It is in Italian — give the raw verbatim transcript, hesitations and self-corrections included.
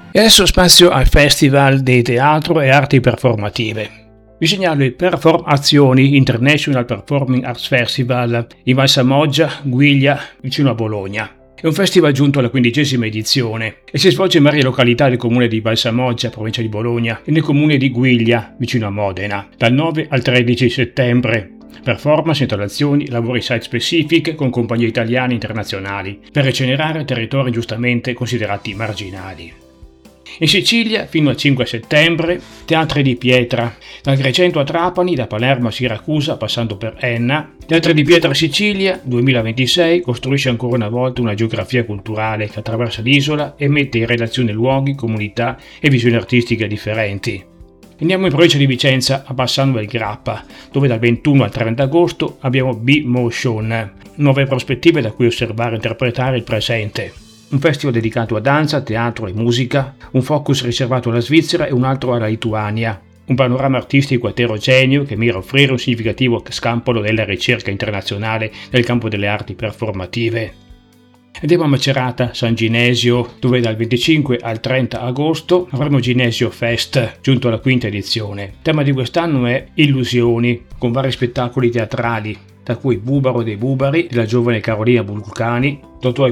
E adesso spazio al Festival di Teatro e Arti Performative. Vi segnalo il Performazioni International Performing Arts Festival in Val Samoggia, Guiglia, vicino a Bologna. È un festival giunto alla quindicesima edizione e si svolge in varie località del comune di Val Samoggia, provincia di Bologna, e nel comune di Guiglia, vicino a Modena, dal nove al tredici settembre. Performance, installazioni, lavori site specific con compagnie italiane e internazionali per regenerare territori giustamente considerati marginali. In Sicilia, fino al cinque settembre, Teatri di Pietra, dal Grecento a Trapani, da Palermo a Siracusa, passando per Enna. Teatri di Pietra Sicilia duemilaventisei costruisce ancora una volta una geografia culturale che attraversa l'isola e mette in relazione luoghi, comunità e visioni artistiche differenti. Andiamo in provincia di Vicenza, a Bassano del Grappa, dove dal ventuno al trenta agosto abbiamo B-Motion, nuove prospettive da cui osservare e interpretare il presente. Un festival dedicato a danza, teatro e musica, un focus riservato alla Svizzera e un altro alla Lituania. Un panorama artistico eterogeneo che mira a offrire un significativo scampolo della ricerca internazionale nel campo delle arti performative. Andiamo a Macerata, San Ginesio, dove dal venticinque al trenta agosto avremo Ginesio Fest, giunto alla quinta edizione. Il tema di quest'anno è Illusioni, con vari spettacoli teatrali, tra cui Bubaro dei Bubari della giovane Carolina Vulcani, Totò